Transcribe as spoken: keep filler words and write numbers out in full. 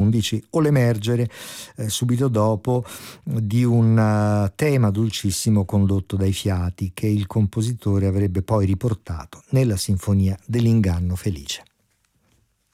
undici, o l'emergere eh, subito dopo di un uh, tema dolcissimo condotto dai fiati che il compositore avrebbe poi riportato nella sinfonia dell'inganno felice.